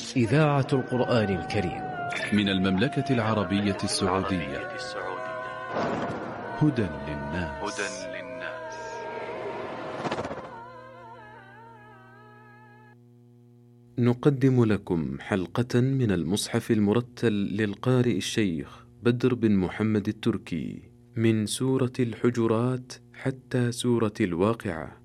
إذاعة القرآن الكريم من المملكة العربية السعودية. هدى للناس. نقدم لكم حلقة من المصحف المرتل للقارئ الشيخ بدر بن محمد التركي من سورة الحجرات حتى سورة الواقعة.